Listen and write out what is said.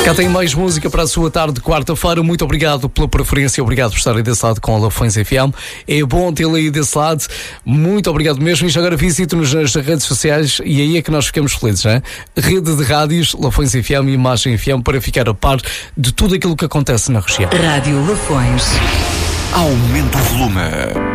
Cá tem mais música para a sua tarde de quarta-feira. Muito obrigado pela preferência, obrigado por estar aí desse lado com a Lafões FM. É bom tê-lo aí desse lado. Muito obrigado mesmo. E já agora visite-nos nas redes sociais e aí é que nós ficamos felizes, não é? Rede de rádios, Lafões FM e Imagem FM, para ficar a par de tudo aquilo que acontece na região. Rádio Lafões. Aumenta o volume.